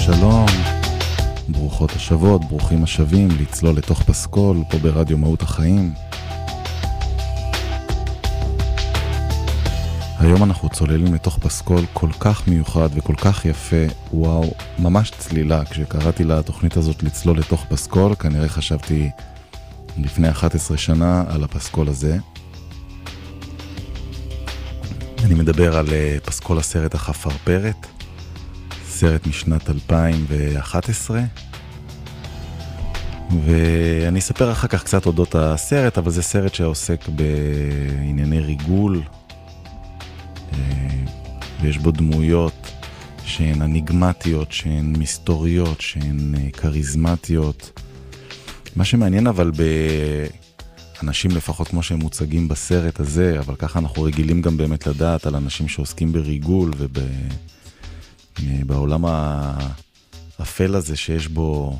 שלום, ברוכות השבות, ברוכים השבים, לצלול לתוך פסקול, פה ברדיו מהות החיים. היום אנחנו צוללים לתוך פסקול כל כך מיוחד וכל כך יפה, וואו, ממש צלילה. כשקראתי לתוכנית הזאת לצלול לתוך פסקול, כנראה חשבתי לפני 11 שנה על הפסקול הזה. אני מדבר על פסקול הסרט החפרפרת, סרט משנת 2011, ואני אספר אחר כך קצת אודות הסרט, אבל זה סרט שעוסק בענייני ריגול, ויש בו דמויות שהן אניגמטיות, שהן מסתוריות, שהן קריזמטיות. מה שמעניין אבל באנשים לפחות כמו שהם מוצגים בסרט הזה, אבל ככה אנחנו רגילים גם באמת לדעת על אנשים שעוסקים בריגול ובעולם האפל הזה שיש בו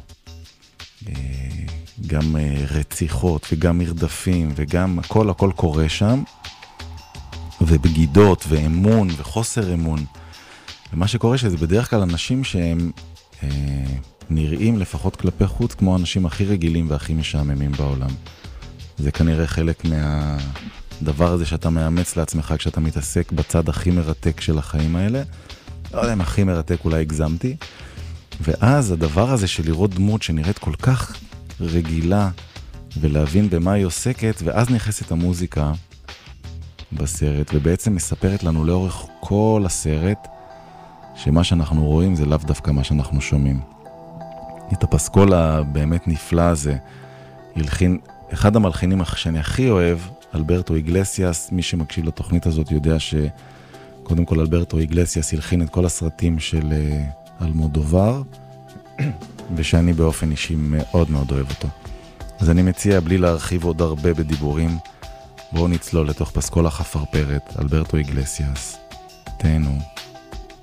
גם רציחות וגם מרדפים וגם הכל קורה שם, ובגידות ואמון וחוסר אמון. ומה שקורה שזה בדרך כלל אנשים שהם נראים לפחות כלפי חוץ כמו האנשים הכי רגילים והכי משעממים בעולם. זה כנראה חלק מהדבר הזה שאתה מאמץ לעצמך כשאתה מתעסק בצד הכי מרתק של החיים האלה. לא יודע אם הכי מרתק, אולי הגזמתי. ואז הדבר הזה של לראות דמות שנראית כל כך רגילה ולהבין במה היא עוסקת, ואז נכנסת המוזיקה בסרט ובעצם מספרת לנו לאורך כל הסרט שמה שאנחנו רואים זה לאו דווקא מה שאנחנו שומעים. את הפסקול הבאמת נפלא הזה הלחין אחד המלחינים שאני הכי אוהב, אלברטו איגלסיאס. מי שמקשיב לתוכנית הזאת יודע שקודם כל אלברטו איגלסיאס הלחין את כל הסרטים של אלמודובר, ושאני באופן אישי מאוד מאוד אוהב אותו. אז אני מציע בלי להרחיב עוד הרבה בדיבורים, בואו נצלול לתוך פסקול החפרפרת, אלברטו איגלסיאס. תהנו.